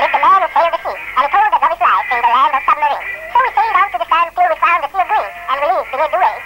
is the man who sailed the sea, and he told us of his life in the land of submarine. So we sailed out to the sand till we found the sea of green, and released beneath the waves.